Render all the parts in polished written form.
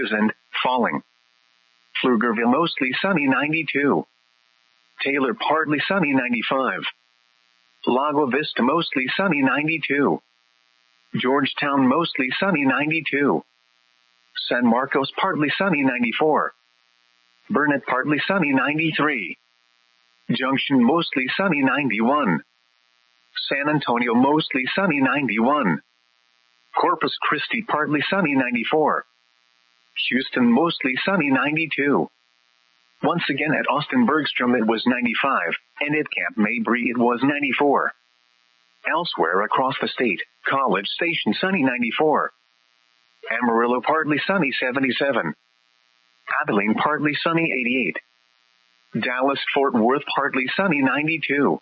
and falling. Pflugerville mostly sunny 92. Taylor partly sunny 95. Lago Vista mostly sunny 92. Georgetown mostly sunny 92. San Marcos partly sunny 94. Burnett partly sunny 93. Junction mostly sunny 91. San Antonio mostly sunny 91. Corpus Christi partly sunny 94. Houston mostly sunny 92. Once again at Austin Bergstrom it was 95, and at Camp Mabry it was 94. Elsewhere across the state, College Station sunny 94. Amarillo partly sunny 77. Abilene partly sunny 88. Dallas-Fort Worth partly sunny 92.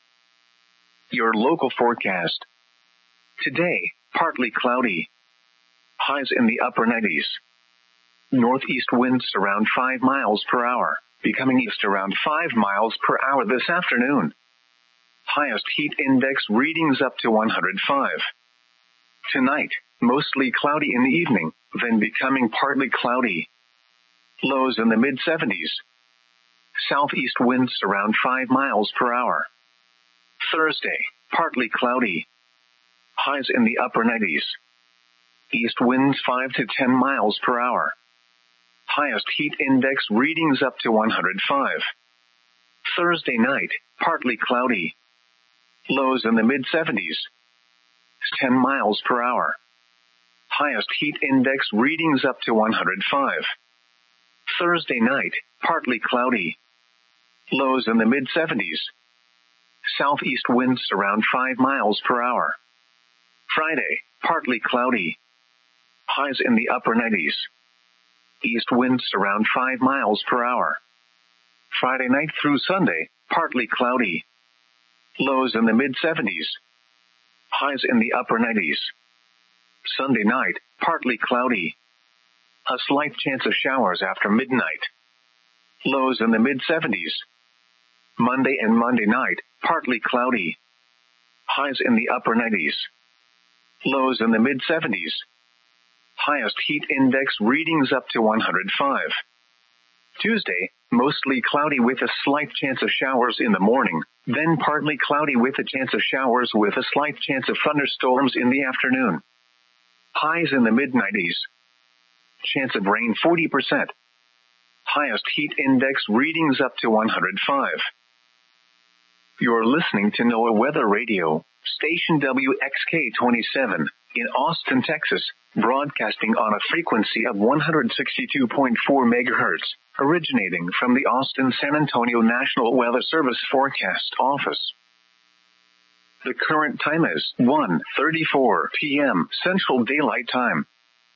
Your local forecast. Today, partly cloudy. Highs in the upper 90s. Northeast winds around 5 miles per hour, becoming east around 5 miles per hour this afternoon. Highest heat index readings up to 105. Tonight, mostly cloudy in the evening, then becoming partly cloudy. Lows in the mid-70s. Southeast winds around 5 miles per hour. Thursday, partly cloudy. Highs in the upper 90s. East winds 5 to 10 miles per hour. Highest heat index readings up to 105. Thursday night, partly cloudy. Lows in the mid-70s. 10 miles per hour. Highest heat index readings up to 105. Thursday night, partly cloudy. Lows in the mid-70s. Southeast winds around 5 miles per hour. Friday, partly cloudy. Highs in the upper 90s. East winds around 5 miles per hour. Friday night through Sunday, partly cloudy. Lows in the mid-70s. Highs in the upper 90s. Sunday night, partly cloudy. A slight chance of showers after midnight. Lows in the mid-70s. Monday and Monday night, partly cloudy. Highs in the upper 90s. Lows in the mid-70s. Highest heat index readings up to 105. Tuesday, mostly cloudy with a slight chance of showers in the morning, then partly cloudy with a chance of showers with a slight chance of thunderstorms in the afternoon. Highs in the mid-90s. Chance of rain 40%. Highest heat index readings up to 105. You're listening to NOAA Weather Radio, station WXK-27, in Austin, Texas, broadcasting on a frequency of 162.4 MHz, originating from the Austin-San Antonio National Weather Service Forecast Office. The current time is 1:34 p.m. Central Daylight Time.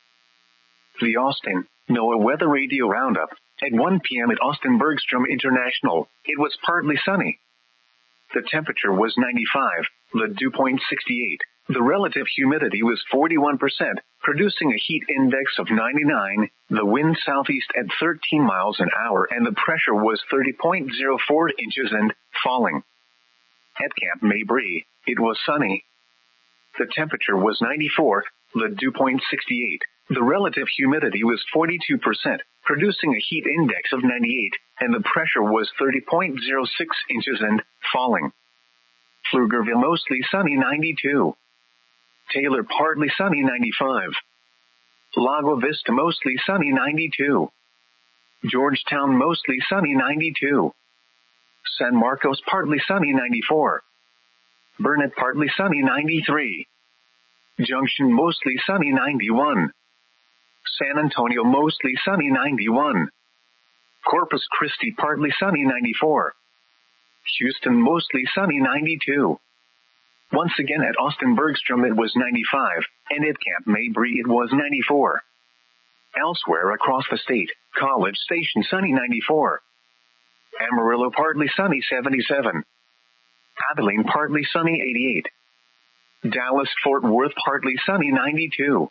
The Austin NOAA Weather Radio Roundup. At 1 p.m. at Austin Bergstrom International, it was partly sunny. The temperature was 95, the dew point 68. The relative humidity was 41%, producing a heat index of 99, the wind southeast at 13 miles an hour, and the pressure was 30.04 inches and falling. At Camp Mabry, it was sunny. The temperature was 94, the dew point 68. The relative humidity was 42%, producing a heat index of 98, and the pressure was 30.06 inches and falling. Pflugerville mostly sunny 92. Taylor partly sunny 95. Lago Vista mostly sunny 92. Georgetown mostly sunny 92. San Marcos partly sunny 94. Burnett partly sunny 93. Junction mostly sunny 91. San Antonio mostly sunny 91. Corpus Christi partly sunny 94. Houston mostly sunny 92. Once again at Austin Bergstrom it was 95, and at Camp Mabry it was 94. Elsewhere across the state, College Station sunny 94. Amarillo partly sunny 77. Abilene partly sunny 88. Dallas-Fort Worth partly sunny 92.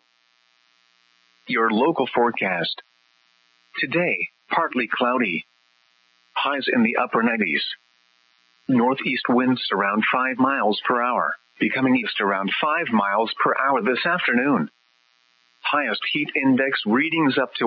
Your local forecast. Today, partly cloudy. Highs in the upper 90s. Northeast winds around 5 miles per hour, becoming east around 5 miles per hour this afternoon. Highest heat index readings up to